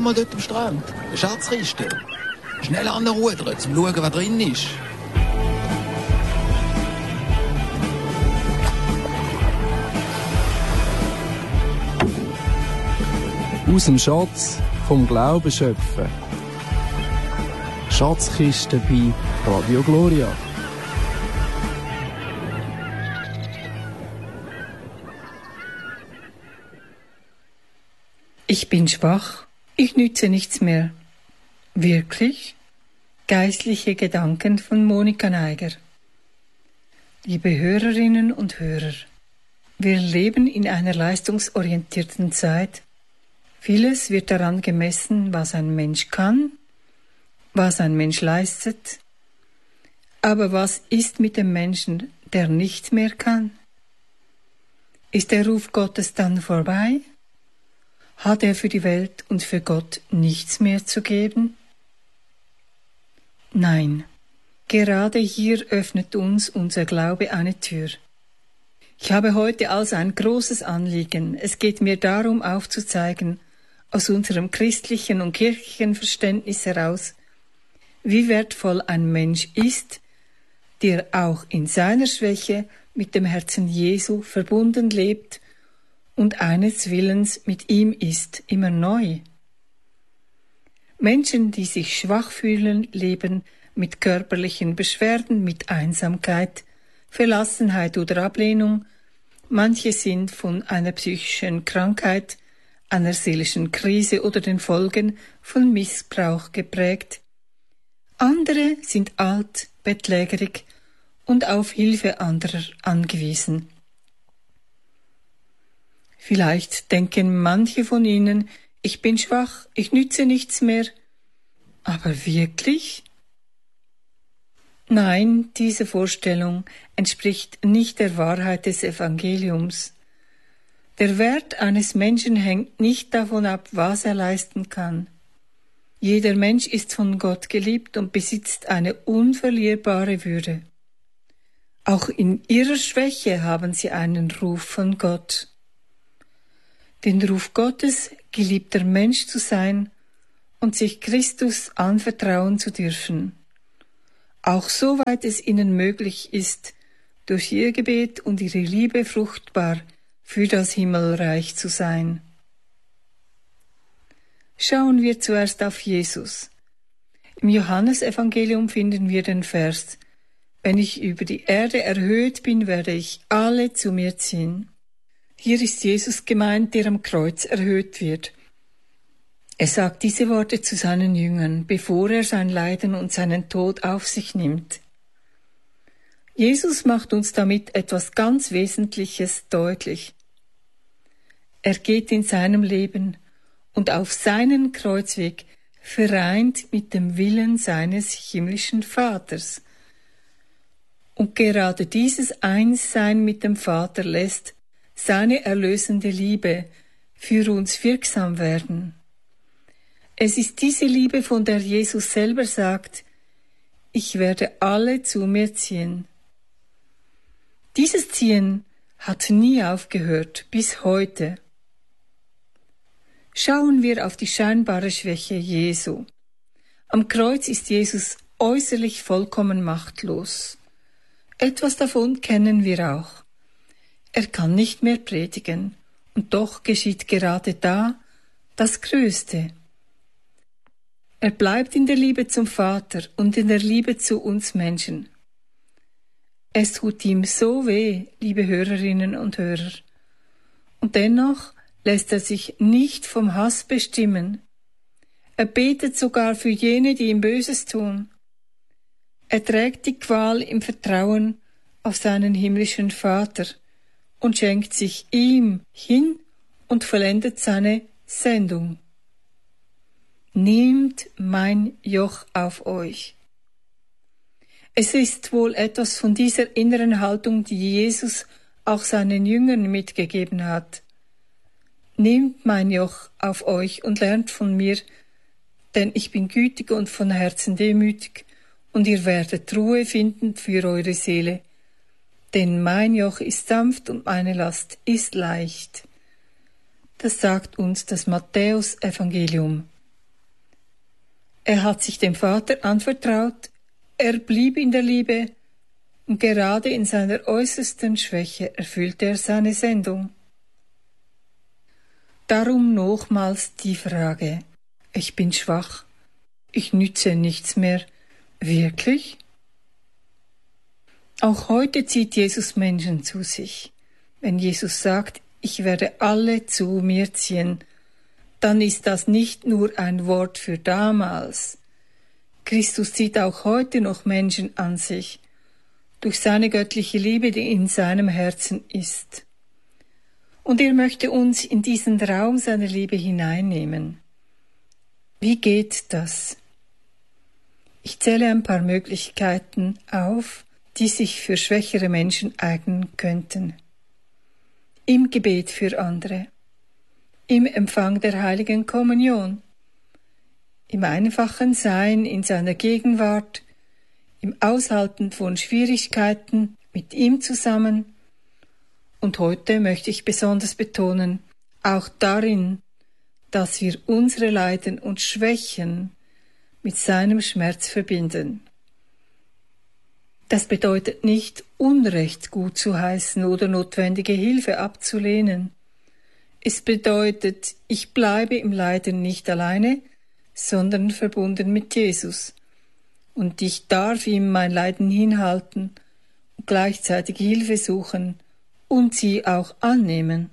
mal dort am Strand. Eine Schatzkiste. Schnell anrudern, um zu schauen, was drin ist. Aus dem Schatz vom Glauben schöpfen. Schatzkiste bei Radio Gloria. Ich bin schwach, ich nütze nichts mehr. Wirklich? Geistliche Gedanken von Monika Neiger. Liebe Hörerinnen und Hörer, wir leben in einer leistungsorientierten Zeit. Vieles wird daran gemessen, was ein Mensch kann, was ein Mensch leistet. Aber was ist mit dem Menschen, der nichts mehr kann? Ist der Ruf Gottes dann vorbei? Hat er für die Welt und für Gott nichts mehr zu geben? Nein, gerade hier öffnet uns unser Glaube eine Tür. Ich habe heute also ein großes Anliegen. Es geht mir darum, aufzuzeigen, aus unserem christlichen und kirchlichen Verständnis heraus, wie wertvoll ein Mensch ist, der auch in seiner Schwäche mit dem Herzen Jesu verbunden lebt und eines Willens mit ihm ist, immer neu. Menschen, die sich schwach fühlen, leben mit körperlichen Beschwerden, mit Einsamkeit, Verlassenheit oder Ablehnung. Manche sind von einer psychischen Krankheit, einer seelischen Krise oder den Folgen von Missbrauch geprägt. Andere sind alt, bettlägerig und auf Hilfe anderer angewiesen. Vielleicht denken manche von ihnen, ich bin schwach, ich nütze nichts mehr. Aber wirklich? Nein, diese Vorstellung entspricht nicht der Wahrheit des Evangeliums. Der Wert eines Menschen hängt nicht davon ab, was er leisten kann. Jeder Mensch ist von Gott geliebt und besitzt eine unverlierbare Würde. Auch in ihrer Schwäche haben sie einen Ruf von Gott. Den Ruf Gottes, geliebter Mensch zu sein und sich Christus anvertrauen zu dürfen. Auch soweit es ihnen möglich ist, durch ihr Gebet und ihre Liebe fruchtbar für das Himmelreich zu sein. Schauen wir zuerst auf Jesus. Im Johannesevangelium finden wir den Vers: Wenn ich über die Erde erhöht bin, werde ich alle zu mir ziehen. Hier ist Jesus gemeint, der am Kreuz erhöht wird. Er sagt diese Worte zu seinen Jüngern, bevor er sein Leiden und seinen Tod auf sich nimmt. Jesus macht uns damit etwas ganz Wesentliches deutlich. Er geht in seinem Leben und auf seinen Kreuzweg vereint mit dem Willen seines himmlischen Vaters. Und gerade dieses Einssein mit dem Vater lässt seine erlösende Liebe für uns wirksam werden. Es ist diese Liebe, von der Jesus selber sagt, ich werde alle zu mir ziehen. Dieses Ziehen hat nie aufgehört, bis heute. Schauen wir auf die scheinbare Schwäche Jesu. Am Kreuz ist Jesus äußerlich vollkommen machtlos. Etwas davon kennen wir auch. Er kann nicht mehr predigen, und doch geschieht gerade da das Größte. Er bleibt in der Liebe zum Vater und in der Liebe zu uns Menschen. Es tut ihm so weh, liebe Hörerinnen und Hörer. Und dennoch lässt er sich nicht vom Hass bestimmen. Er betet sogar für jene, die ihm Böses tun. Er trägt die Qual im Vertrauen auf seinen himmlischen Vater und schenkt sich ihm hin und vollendet seine Sendung. Nehmt mein Joch auf euch. Es ist wohl etwas von dieser inneren Haltung, die Jesus auch seinen Jüngern mitgegeben hat. Nehmt mein Joch auf euch und lernt von mir, denn ich bin gütig und von Herzen demütig, und ihr werdet Ruhe finden für eure Seele. Denn mein Joch ist sanft und meine Last ist leicht. Das sagt uns das Matthäus-Evangelium. Er hat sich dem Vater anvertraut, er blieb in der Liebe und gerade in seiner äußersten Schwäche erfüllte er seine Sendung. Darum nochmals die Frage: Ich bin schwach, ich nütze nichts mehr. Wirklich? Auch heute zieht Jesus Menschen zu sich. Wenn Jesus sagt, ich werde alle zu mir ziehen, dann ist das nicht nur ein Wort für damals. Christus zieht auch heute noch Menschen an sich, durch seine göttliche Liebe, die in seinem Herzen ist. Und er möchte uns in diesen Raum seiner Liebe hineinnehmen. Wie geht das? Ich zähle ein paar Möglichkeiten auf, die sich für schwächere Menschen eignen könnten. Im Gebet für andere, im Empfang der heiligen Kommunion, im einfachen Sein in seiner Gegenwart, im Aushalten von Schwierigkeiten mit ihm zusammen. Und heute möchte ich besonders betonen, auch darin, dass wir unsere Leiden und Schwächen mit seinem Schmerz verbinden. Das bedeutet nicht, Unrecht gut zu heißen oder notwendige Hilfe abzulehnen. Es bedeutet, ich bleibe im Leiden nicht alleine, sondern verbunden mit Jesus. Und ich darf ihm mein Leiden hinhalten und gleichzeitig Hilfe suchen und sie auch annehmen.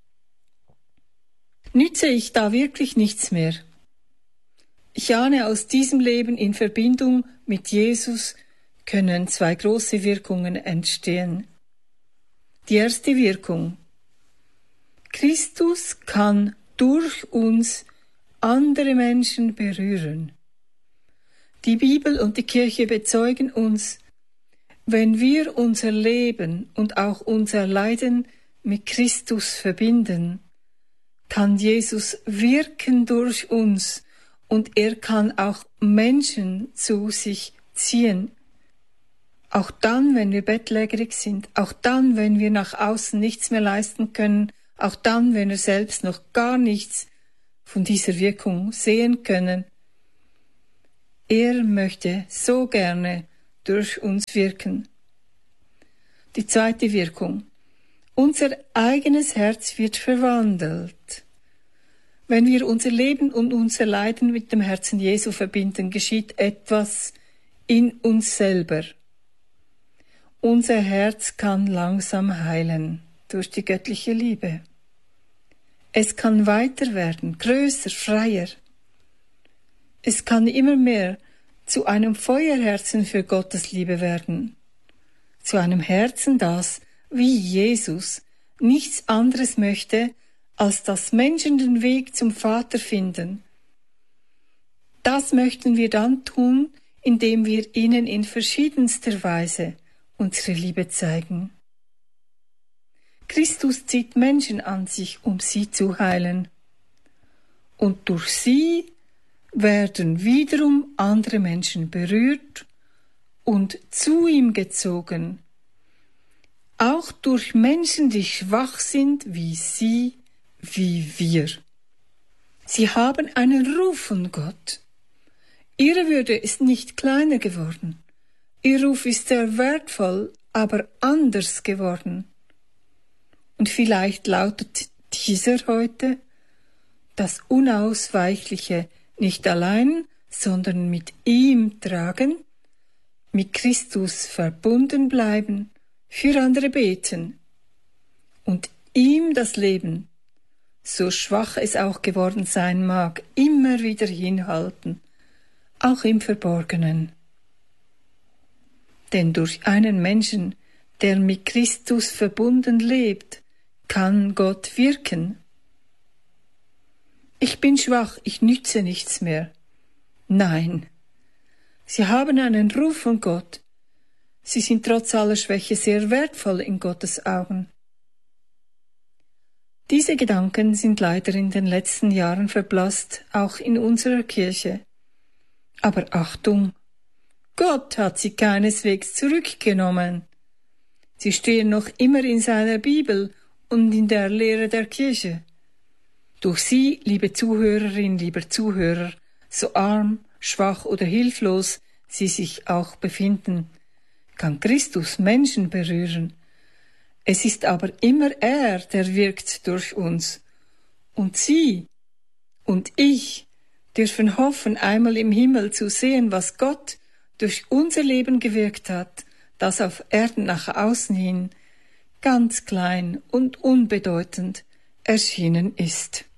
Nütze ich da wirklich nichts mehr? Ich ahne, aus diesem Leben in Verbindung mit Jesus können zwei große Wirkungen entstehen. Die erste Wirkung: Christus kann durch uns andere Menschen berühren. Die Bibel und die Kirche bezeugen uns, wenn wir unser Leben und auch unser Leiden mit Christus verbinden, kann Jesus wirken durch uns und er kann auch Menschen zu sich ziehen. Auch dann, wenn wir bettlägerig sind, auch dann, wenn wir nach außen nichts mehr leisten können, auch dann, wenn wir selbst noch gar nichts von dieser Wirkung sehen können. Er möchte so gerne durch uns wirken. Die zweite Wirkung: Unser eigenes Herz wird verwandelt. Wenn wir unser Leben und unser Leiden mit dem Herzen Jesu verbinden, geschieht etwas in uns selber. Unser Herz kann langsam heilen durch die göttliche Liebe. Es kann weiter werden, größer, freier. Es kann immer mehr zu einem Feuerherzen für Gottes Liebe werden. Zu einem Herzen, das, wie Jesus, nichts anderes möchte, als dass Menschen den Weg zum Vater finden. Das möchten wir dann tun, indem wir ihnen in verschiedenster Weise unsere Liebe zeigen. Christus zieht Menschen an sich, um sie zu heilen. Und durch sie werden wiederum andere Menschen berührt und zu ihm gezogen. Auch durch Menschen, die schwach sind wie sie, wie wir. Sie haben einen Ruf von Gott. Ihre Würde ist nicht kleiner geworden. Ihr Ruf ist sehr wertvoll, aber anders geworden. Und vielleicht lautet dieser heute: das Unausweichliche nicht allein, sondern mit ihm tragen, mit Christus verbunden bleiben, für andere beten und ihm das Leben, so schwach es auch geworden sein mag, immer wieder hinhalten, auch im Verborgenen. Denn durch einen Menschen, der mit Christus verbunden lebt, kann Gott wirken. Ich bin schwach, ich nütze nichts mehr. Nein, sie haben einen Ruf von Gott. Sie sind trotz aller Schwäche sehr wertvoll in Gottes Augen. Diese Gedanken sind leider in den letzten Jahren verblasst, auch in unserer Kirche. Aber Achtung! Gott hat sie keineswegs zurückgenommen. Sie stehen noch immer in seiner Bibel und in der Lehre der Kirche. Durch sie, liebe Zuhörerin, lieber Zuhörer, so arm, schwach oder hilflos sie sich auch befinden, kann Christus Menschen berühren. Es ist aber immer er, der wirkt durch uns. Und Sie und ich dürfen hoffen, einmal im Himmel zu sehen, was Gott durch unser Leben gewirkt hat, das auf Erden nach außen hin ganz klein und unbedeutend erschienen ist.